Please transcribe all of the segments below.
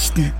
Nachrichten.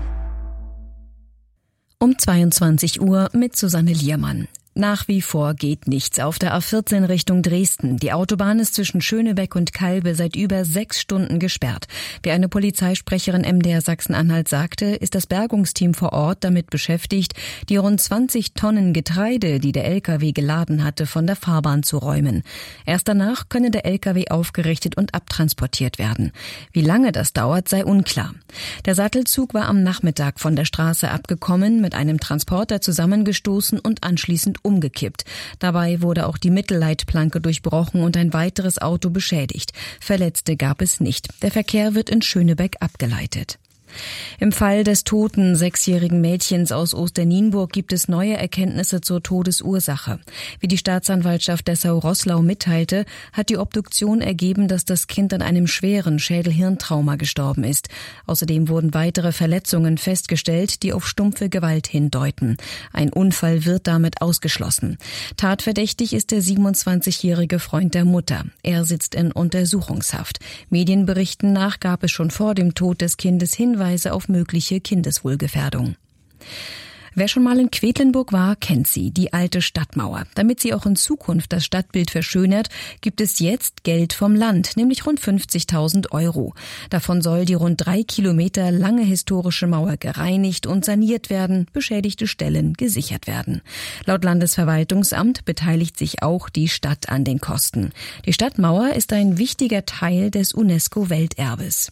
Um 22 Uhr mit Susanne Liermann. Nach wie vor geht nichts auf der A14 Richtung Dresden. Die Autobahn ist zwischen Schönebeck und Kalbe seit über 6 Stunden gesperrt. Wie eine Polizeisprecherin MDR Sachsen-Anhalt sagte, ist das Bergungsteam vor Ort damit beschäftigt, die rund 20 Tonnen Getreide, die der LKW geladen hatte, von der Fahrbahn zu räumen. Erst danach könne der LKW aufgerichtet und abtransportiert werden. Wie lange das dauert, sei unklar. Der Sattelzug war am Nachmittag von der Straße abgekommen, mit einem Transporter zusammengestoßen und anschließend umgekippt. Dabei wurde auch die Mittelleitplanke durchbrochen und ein weiteres Auto beschädigt. Verletzte gab es nicht. Der Verkehr wird in Schönebeck abgeleitet. Im Fall des toten 6-jährigen Mädchens aus Osternienburg gibt es neue Erkenntnisse zur Todesursache. Wie die Staatsanwaltschaft Dessau-Roßlau mitteilte, hat die Obduktion ergeben, dass das Kind an einem schweren Schädel-Hirntrauma gestorben ist. Außerdem wurden weitere Verletzungen festgestellt, die auf stumpfe Gewalt hindeuten. Ein Unfall wird damit ausgeschlossen. Tatverdächtig ist der 27-jährige Freund der Mutter. Er sitzt in Untersuchungshaft. Medienberichten nach gab es schon vor dem Tod des Kindes Hinweise auf mögliche Kindeswohlgefährdung. Wer schon mal in Quedlinburg war, kennt sie, die alte Stadtmauer. Damit sie auch in Zukunft das Stadtbild verschönert, gibt es jetzt Geld vom Land, nämlich rund 50.000 €. Davon soll die rund 3 Kilometer lange historische Mauer gereinigt und saniert werden, beschädigte Stellen gesichert werden. Laut Landesverwaltungsamt beteiligt sich auch die Stadt an den Kosten. Die Stadtmauer ist ein wichtiger Teil des UNESCO-Welterbes.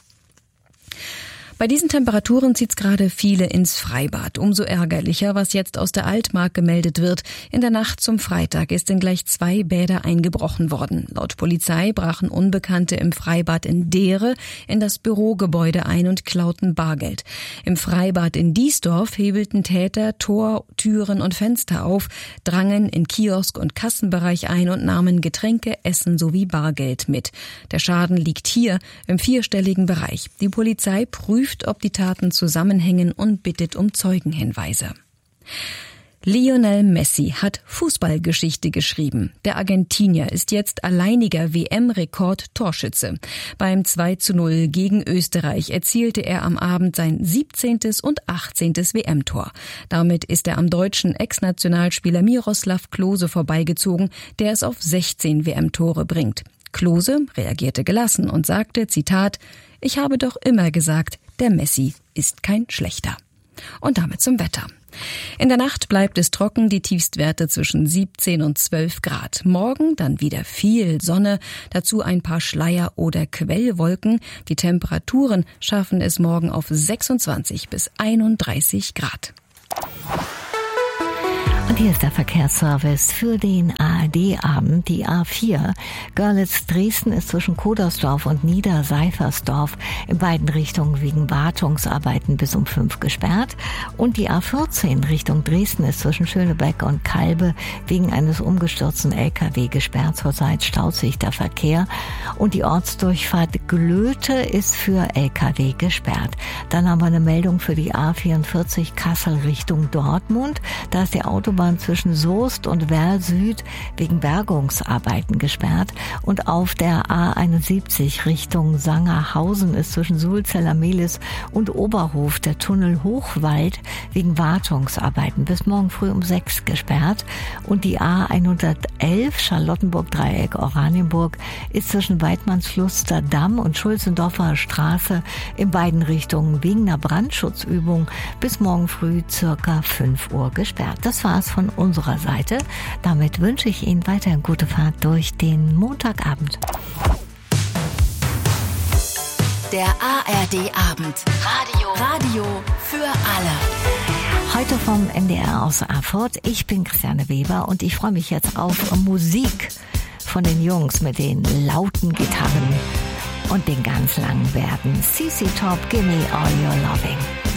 Bei diesen Temperaturen zieht's gerade viele ins Freibad. Umso ärgerlicher, was jetzt aus der Altmark gemeldet wird. In der Nacht zum Freitag ist in gleich 2 Bäder eingebrochen worden. Laut Polizei brachen Unbekannte im Freibad in Deere in das Bürogebäude ein und klauten Bargeld. Im Freibad in Diesdorf hebelten Täter Tor, Türen und Fenster auf, drangen in Kiosk- und Kassenbereich ein und nahmen Getränke, Essen sowie Bargeld mit. Der Schaden liegt hier im 4-stelligen Bereich. Die Polizei prüft, ob die Taten zusammenhängen und bittet um Zeugenhinweise. Lionel Messi hat Fußballgeschichte geschrieben. Der Argentinier ist jetzt alleiniger WM-Rekord-Torschütze. Beim 2:0 gegen Österreich erzielte er am Abend sein 17. und 18. WM-Tor. Damit ist er am deutschen Ex-Nationalspieler Miroslav Klose vorbeigezogen, der es auf 16 WM-Tore bringt. Klose reagierte gelassen und sagte, Zitat, „Ich habe doch immer gesagt, der Messi ist kein Schlechter." Und damit zum Wetter. In der Nacht bleibt es trocken, die Tiefstwerte zwischen 17 und 12 Grad. Morgen dann wieder viel Sonne, dazu ein paar Schleier- oder Quellwolken. Die Temperaturen schaffen es morgen auf 26 bis 31 Grad. Und hier ist der Verkehrsservice für den ARD-Abend. Die A4 Görlitz-Dresden ist zwischen Kodersdorf und Niederseifersdorf in beiden Richtungen wegen Wartungsarbeiten bis um 5 gesperrt. Und die A14 Richtung Dresden ist zwischen Schönebeck und Kalbe wegen eines umgestürzten LKW gesperrt. Zurzeit staut sich der Verkehr. Und die Ortsdurchfahrt Glöte ist für LKW gesperrt. Dann haben wir eine Meldung für die A44 Kassel Richtung Dortmund. Da ist die Autobahn zwischen Soest und Werl Süd wegen Bergungsarbeiten gesperrt. Und auf der A71 Richtung Sangerhausen ist zwischen Sulzeller-Mehlis und Oberhof der Tunnel Hochwald wegen Wartungsarbeiten bis morgen früh um 6 gesperrt. Und die A111 Charlottenburg-Dreieck Oranienburg ist zwischen Weidmannsfluster Damm und Schulzendorfer Straße in beiden Richtungen wegen einer Brandschutzübung bis morgen früh circa 5 Uhr gesperrt. Das war's von unserer Seite. Damit wünsche ich Ihnen weiterhin gute Fahrt durch den Montagabend. Der ARD-Abend. Radio für alle. Heute vom NDR aus Erfurt. Ich bin Christiane Weber und ich freue mich jetzt auf Musik von den Jungs mit den lauten Gitarren und den ganz langen Bärten. CC Top, Gimme All Your Loving.